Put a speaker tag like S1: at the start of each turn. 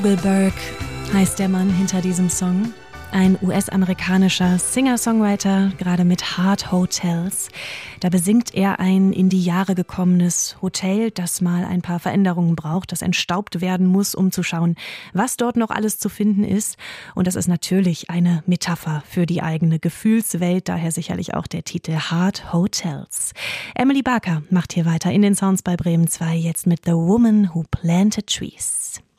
S1: Goldberg heißt der Mann hinter diesem Song. Ein US-amerikanischer Singer-Songwriter, gerade mit Heart Hotels. Da besingt er ein in die Jahre gekommenes Hotel, das mal ein paar Veränderungen braucht, das entstaubt werden muss, um zu schauen, was dort noch alles zu finden ist. Und das ist natürlich eine Metapher für die eigene Gefühlswelt, daher sicherlich auch der Titel Heart Hotels. Emily Barker macht hier weiter in den Sounds bei Bremen 2, jetzt mit The Woman Who Planted Trees.